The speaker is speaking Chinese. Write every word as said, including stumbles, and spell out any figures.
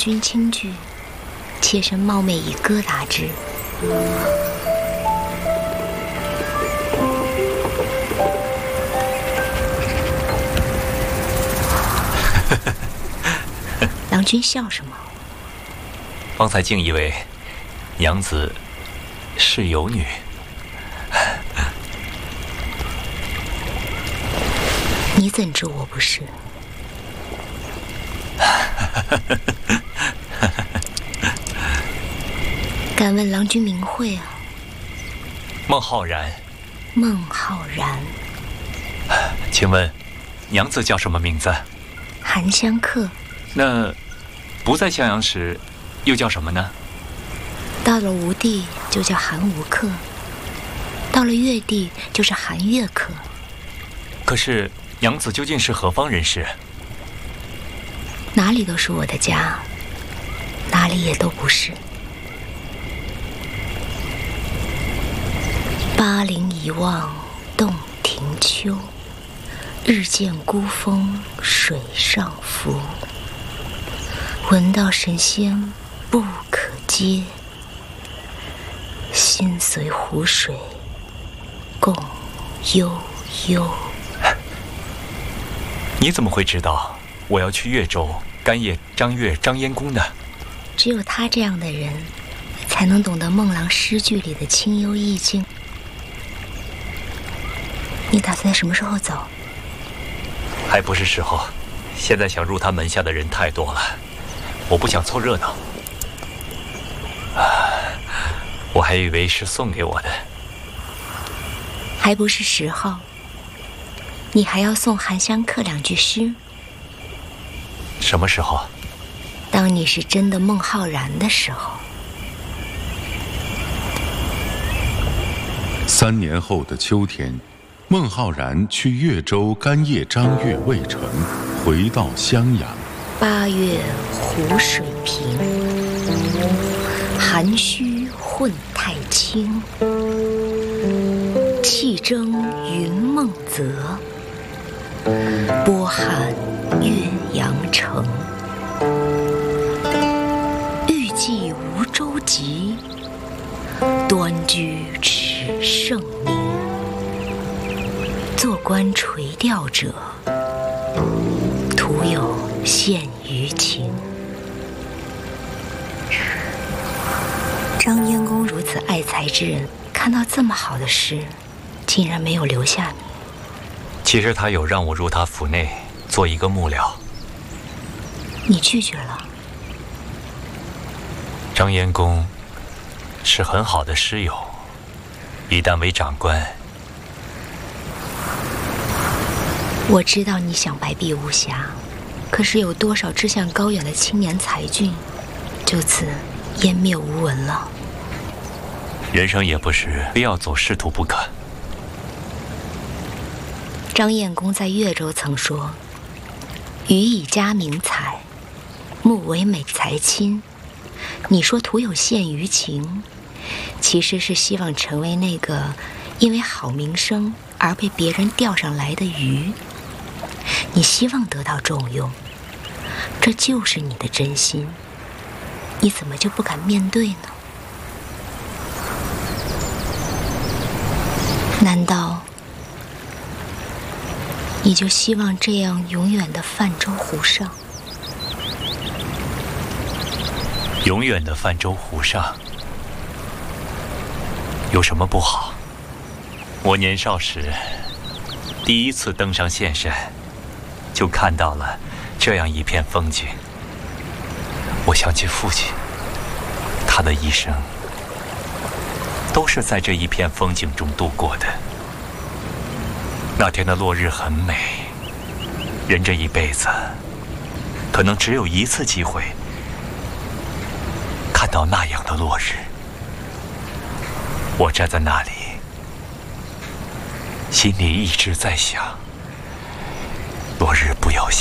君轻举，妾身冒昧以歌答之。郎君笑什么？ 方才竟以为娘子是有女。 你怎知我不是？敢问郎君名讳啊？ 孟浩然。 孟浩然。 请问娘子叫什么名字？ 韩香客。 那不在襄阳时又叫什么呢？ 到了吴地就叫韩吴客，到了越地就是韩越客。 可是娘子究竟是何方人士？ 哪里都是我的家，哪里也都不是。巴陵一望洞庭秋，日见孤峰水上浮。闻道神仙不可接，心随湖水共悠悠。 你怎么会知道我要去越州干谒张悦、张燕公呢？ 只有他这样的人，才能懂得孟郎诗句里的清幽意境。你打算什么时候走？ 还不是时候。现在想入他门下的人太多了，我不想凑热闹。啊，我还以为是送给我的。 还不是时候。你还要送韩香客两句诗。 什么时候？ 当你是真的孟浩然的时候。 三年后的秋天，孟浩然去越州干谒张悦未成，回到襄阳。 八月湖水平，涵虚混太清。气蒸云梦泽，波撼岳阳城。欲济无舟楫，端居耻圣明。坐观垂钓者，徒有羡鱼情。张燕公如此爱才之人，看到这么好的诗，竟然没有留下你。 其实他有让我入他府内做一个幕僚。 你拒绝了。 张燕公是很好的师友，一旦为长官， 我知道你想白璧无瑕，可是有多少志向高远的青年才俊，就此湮灭无闻了。 人生也不是非要走仕途不可。 张燕公在越州曾说：“予以佳名才，慕为美才亲。”你说徒有羡鱼情，其实是希望成为那个因为好名声而被别人钓上来的鱼。你希望得到重用，这就是你的真心，你怎么就不敢面对呢？难道你就希望这样永远的泛舟湖上？ 永远的泛舟湖上有什么不好？我年少时第一次登上岘山，就看到了这样一片风景。我想起父亲，他的一生都是在这一片风景中度过的。那天的落日很美，人这一辈子可能只有一次机会看到那样的落日。我站在那里，心里一直在想，落日不要下。